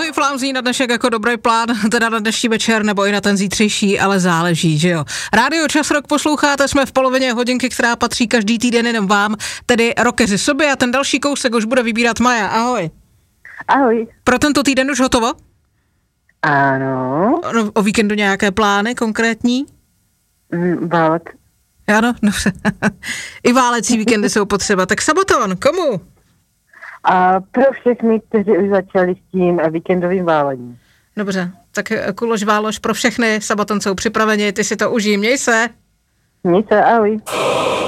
Ahoj, Flámzí, na dnešek jako dobrý plán, teda na dnešní večer nebo i na ten zítřejší, ale záleží, že jo. Rádio Čas Rock posloucháte, jsme v polovině hodinky, která patří každý týden jenom vám, tedy rockeři sobě, a ten další kousek už bude vybírat Maja. Ahoj. Ahoj. Pro tento týden už hotovo? Ano. No, o víkendu nějaké plány konkrétní? Válec. Ano, dobře. I válecí víkendy jsou potřeba. Tak Sabaton, komu? A pro všechny, kteří už začali s tím víkendovým válením. Dobře, tak kulož válož pro všechny, Sabaton jsou připraveni, ty si to užij, měj se. Měj se, ahoj.